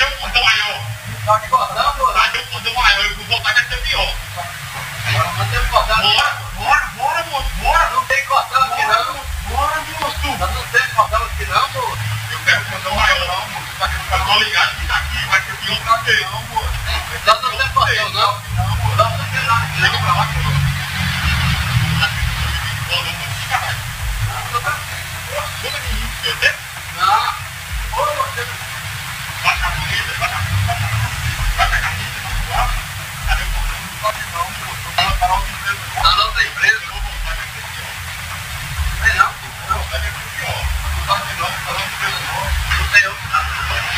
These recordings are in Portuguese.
Cadê o cordão maior? Tá de cordão, pô? Cadê o cordão maior? Eu vou voltar, deve ser pior. Agora não tem cordão. Bora, moço, bora. Não tem cordão aqui não. Bora, moço. Não tem cordão aqui não, pô. Eu quero cordão maior, não, moço. Eu tô ligado que daqui vai ser pior pra quê? Não, moço. Não tem cordão, não. Não, moço. Não tem nada aqui. Chega pra lá, moço. Não. Ô, você... Baixa a comida, baixa a camisa, cadê o cordão? Não pode não, moço. Tá na outra empresa. Tá na outra empresa? Eu vou voltar, vai ser pior. Tem não? Não, vai ser pior. Não pode não, tá na outra empresa não. Não tem outro nada.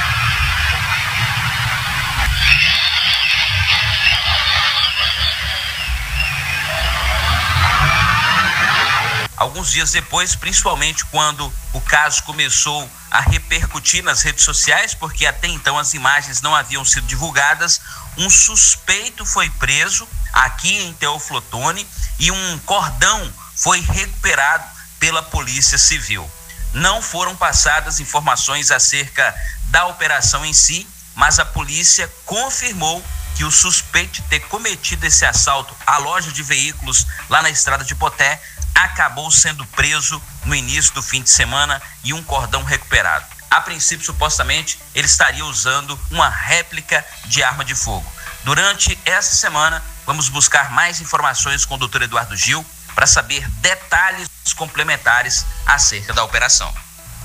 Alguns dias depois, principalmente quando o caso começou a repercutir nas redes sociais, porque até então as imagens não haviam sido divulgadas, um suspeito foi preso aqui em Teófilo Otoni e um cordão foi recuperado pela Polícia Civil. Não foram passadas informações acerca da operação em si, mas a polícia confirmou que o suspeito de ter cometido esse assalto à loja de veículos lá na estrada de Poté acabou sendo preso no início do fim de semana e um cordão recuperado. A princípio, supostamente, ele estaria usando uma réplica de arma de fogo. Durante essa semana, vamos buscar mais informações com o Dr. Eduardo Gil para saber detalhes complementares acerca da operação.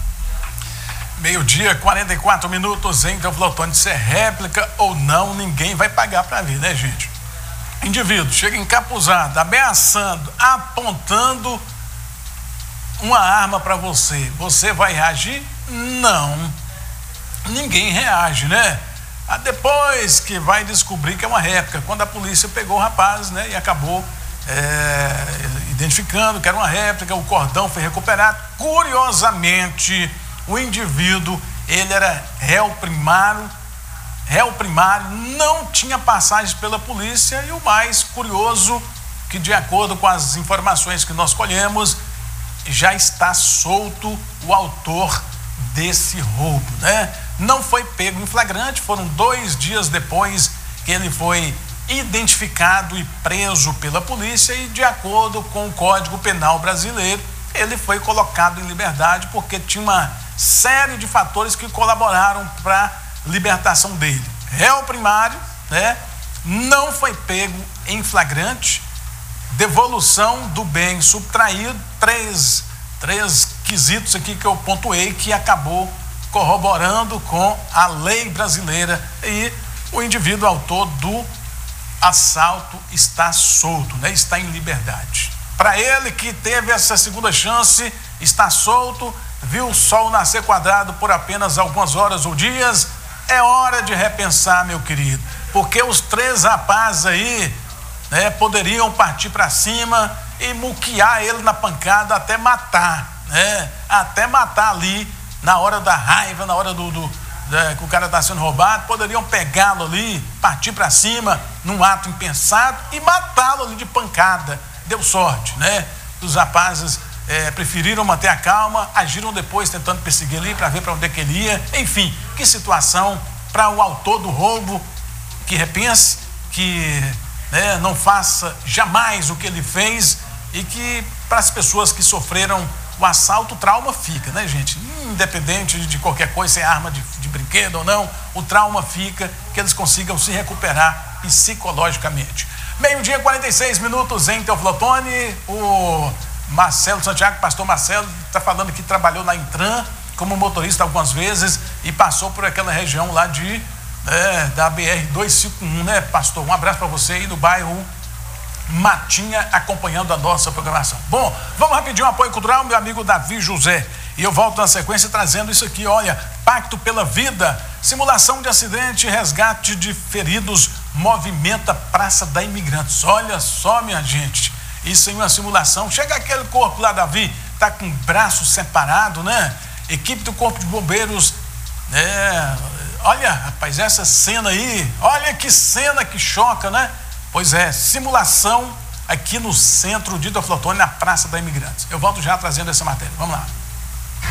12h, 44 minutos em Teófilo Otoni. Se é réplica ou não, ninguém vai pagar para ver, né, gente? Indivíduo chega encapuzado, ameaçando, apontando uma arma para você. Você vai reagir? Não. Ninguém reage, né? Depois que vai descobrir que é uma réplica, quando a polícia pegou o rapaz, né, e acabou identificando que era uma réplica, o cordão foi recuperado. Curiosamente, o indivíduo, ele era réu primário, não tinha passagens pela polícia, e o mais curioso, que de acordo com as informações que nós colhemos, já está solto o autor desse roubo, né? Não foi pego em flagrante, foram 2 dias depois que ele foi identificado e preso pela polícia, e de acordo com o Código Penal brasileiro, ele foi colocado em liberdade porque tinha uma série de fatores que colaboraram para a libertação dele. Réu primário, né? Não foi pego em flagrante, devolução do bem subtraído, três quesitos aqui que eu pontuei que acabou corroborando com a lei brasileira, e o indivíduo autor do assalto está solto, né? Está em liberdade. Para ele que teve essa segunda chance, está solto, viu o sol nascer quadrado por apenas algumas horas ou dias, é hora de repensar, meu querido, porque os 3 rapazes aí, né, poderiam partir para cima e muquear ele na pancada até matar, né? Até matar ali, na hora da raiva, na hora que o cara está sendo roubado, poderiam pegá-lo ali, partir para cima num ato impensado e matá-lo ali de pancada. Deu sorte, né? Os rapazes preferiram manter a calma, agiram depois tentando perseguir ali para ver para onde é que ele ia. Enfim, que situação para o autor do roubo, que repense, que não faça jamais o que ele fez, e que para as pessoas que sofreram o assalto, o trauma fica, né, gente? Independente de qualquer coisa, se é arma de brinquedo ou não, o trauma fica, que eles consigam se recuperar psicologicamente. 12h, 46 minutos em Teófilo Otoni. O Marcelo Santiago, pastor Marcelo, está falando que trabalhou na Intran como motorista algumas vezes e passou por aquela região lá da BR-251, né, pastor? Um abraço para você aí do bairro Matinha, acompanhando a nossa programação. Bom, vamos rapidinho, apoio cultural, meu amigo Davi José, e eu volto na sequência trazendo isso aqui, olha, Pacto pela Vida, simulação de acidente, resgate de feridos, movimenta Praça da Imigrantes. Olha só, minha gente, isso é uma simulação. Chega aquele corpo lá, Davi, tá com o braço separado, né? Equipe do Corpo de Bombeiros, olha, rapaz, essa cena aí, olha que cena que choca, né? Pois é, simulação aqui no centro de Teófilo Otoni, na Praça da Imigrantes. Eu volto já trazendo essa matéria. Vamos lá.